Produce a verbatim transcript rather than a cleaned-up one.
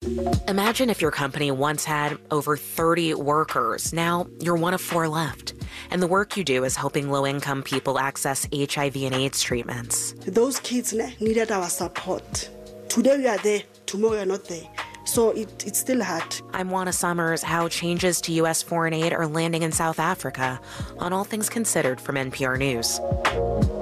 Imagine if your company once had over thirty workers. Now you're one of four left. And the work you do is helping low-income people access H I V and AIDS treatments. Those kids needed our support. Today we are there, tomorrow we are not there. So it, it's still hard. I'm Juana Summers. How changes to U S foreign aid are landing in South Africa on All Things Considered from N P R News.